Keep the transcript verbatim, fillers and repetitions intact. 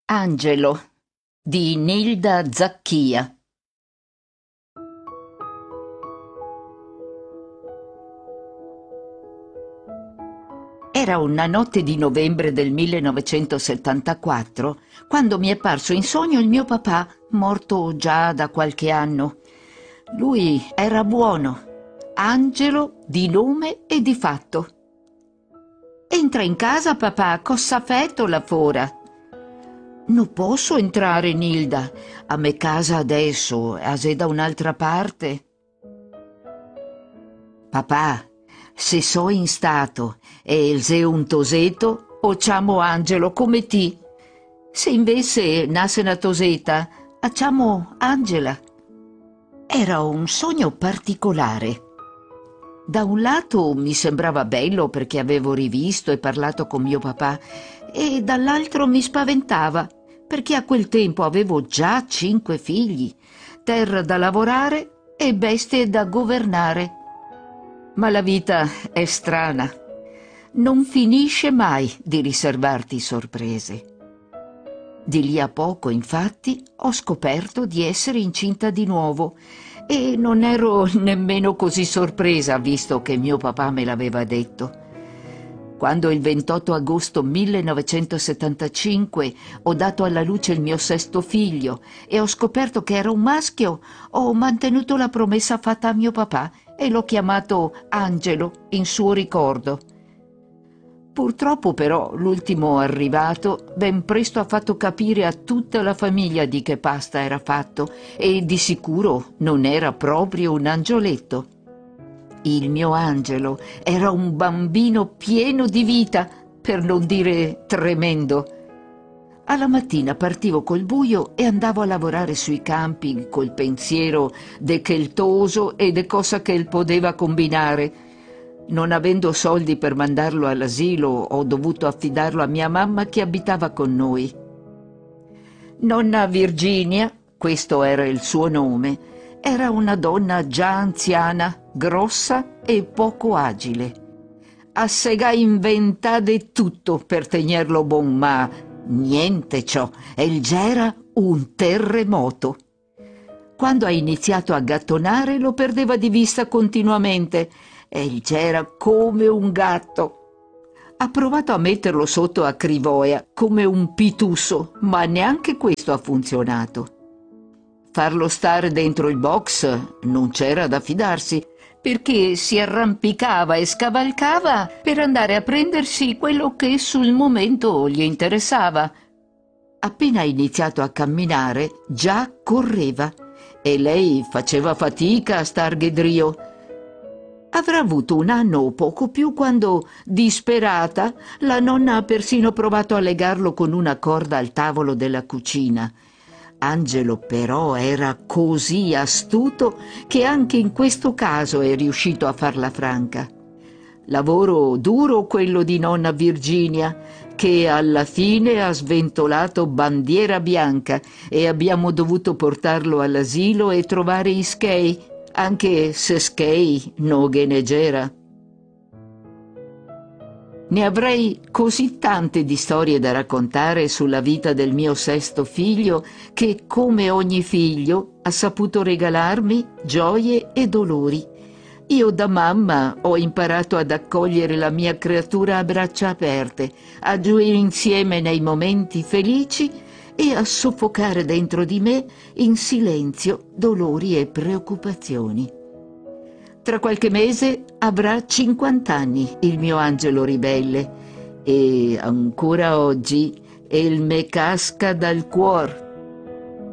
Angelo di Nilda Zacchia. Era una notte di novembre del millenovecentosettantaquattro quando mi è apparso in sogno il mio papà, morto già da qualche anno. Lui era buono, Angelo di nome e di fatto. «Entra in casa, papà, cosa fetto là fora?» «Non posso entrare, Nilda. A me casa adesso, a se da un'altra parte». «Papà, se so in stato e il se un toseto, o ciamo Angelo come ti. Se invece nasse una toseta, acciamo Angela». Era un sogno particolare. Da un lato mi sembrava bello perché avevo rivisto e parlato con mio papà, e dall'altro mi spaventava perché a quel tempo avevo già cinque figli, terra da lavorare e bestie da governare. Ma la vita è strana. Non finisce mai di riservarti sorprese. Di lì a poco, infatti, ho scoperto di essere incinta di nuovo e non ero nemmeno così sorpresa, visto che mio papà me l'aveva detto. Quando il ventotto agosto millenovecentosettantacinque ho dato alla luce il mio sesto figlio e ho scoperto che era un maschio, ho mantenuto la promessa fatta a mio papà e l'ho chiamato Angelo in suo ricordo. Purtroppo però l'ultimo arrivato ben presto ha fatto capire a tutta la famiglia di che pasta era fatto e di sicuro non era proprio un angioletto. Il mio Angelo era un bambino pieno di vita, per non dire tremendo. Alla mattina partivo col buio e andavo a lavorare sui campi col pensiero de che il toso e de cosa che il poteva combinare. Non avendo soldi per mandarlo all'asilo, ho dovuto affidarlo a mia mamma che abitava con noi. Nonna Virginia, questo era il suo nome, era una donna già anziana, grossa e poco agile. Assega inventade tutto per tenerlo buon, ma niente ciò, el c'era un terremoto. Quando ha iniziato a gattonare lo perdeva di vista continuamente e c'era come un gatto. Ha provato a metterlo sotto a Crivoia come un pitusso, ma neanche questo ha funzionato. Farlo stare dentro il box non c'era da fidarsi, perché si arrampicava e scavalcava per andare a prendersi quello che sul momento gli interessava. Appena ha iniziato a camminare, già correva, e lei faceva fatica a star ghedrio. Avrà avuto un anno o poco più quando, disperata, la nonna ha persino provato a legarlo con una corda al tavolo della cucina. Angelo però era così astuto che anche in questo caso è riuscito a farla franca. Lavoro duro quello di nonna Virginia, che alla fine ha sventolato bandiera bianca e abbiamo dovuto portarlo all'asilo e trovare i Skei, anche se Skei no genegera. Ne avrei così tante di storie da raccontare sulla vita del mio sesto figlio che, come ogni figlio, ha saputo regalarmi gioie e dolori. Io da mamma ho imparato ad accogliere la mia creatura a braccia aperte, a gioire insieme nei momenti felici e a soffocare dentro di me in silenzio dolori e preoccupazioni. Tra qualche mese avrà cinquant'anni il mio Angelo ribelle e ancora oggi el me casca dal cuor